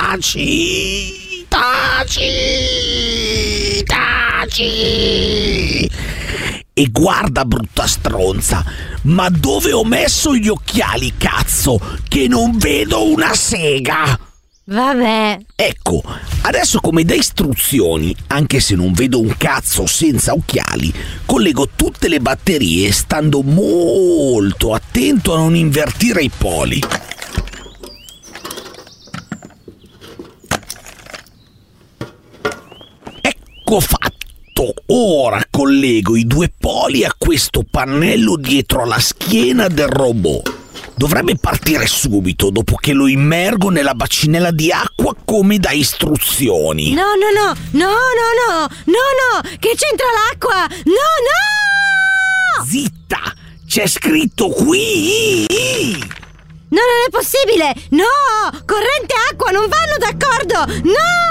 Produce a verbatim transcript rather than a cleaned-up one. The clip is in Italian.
taci, taci, taci. E guarda, brutta stronza, ma dove ho messo gli occhiali, cazzo, che non vedo una sega? Vabbè. Ecco, adesso come da istruzioni, anche se non vedo un cazzo senza occhiali, collego tutte le batterie stando molto attento a non invertire i poli. Ecco fatto. Ora collego i due poli a questo pannello dietro alla schiena del robot. Dovrebbe partire subito dopo che lo immergo nella bacinella di acqua come da istruzioni. No, no, no, no, no, no, no, no, che c'entra l'acqua? No, no! Zitta, c'è scritto qui. No, non è possibile! No! Corrente e acqua non vanno d'accordo! No!